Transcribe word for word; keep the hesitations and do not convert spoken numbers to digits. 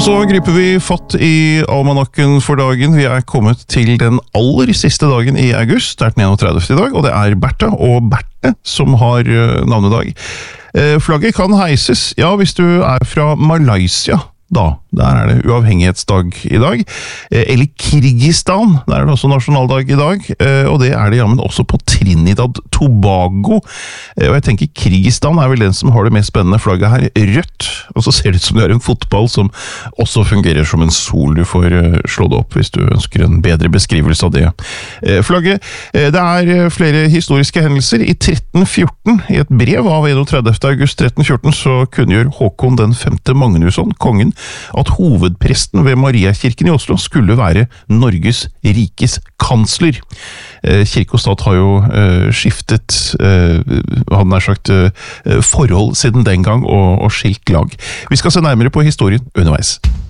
Så griper vi fatt i almanakken for dagen. Vi er kommet til den aller siste dagen i august. Det er den enogtredivte i dag, og det er Bertha og Berte som har navnedag. Flagget kan heises, ja, hvis du er fra Malaysia. Da, der er det uavhengighetsdag i dag. Eller Kirgistan, der er det også nasjonaldag i dag, og det er det jammen også på Trinidad Tobago. Og jeg tenker Kirgistan er vel den som har det mest spennende flagget her, rødt, og så ser det ut som det er en fotball som også fungerer som en sol. Du får slå det opp hvis du ønsker en bedre beskrivelse av det flagget. Det er flere historiske hendelser. I tretten fjorten, i et brev av enogtredivte august tretten fjorten, så kunngjør Håkon den femte Magnusson, kongen, at hovedpresten ved Mariakirken i Oslo skulle være Norges rikes kansler. Kirke og stat har jo uh, skiftet, uh, han har sagt, uh, forhold siden den gang og, og skilt lag. Vi skal se nærmere på historien underveis.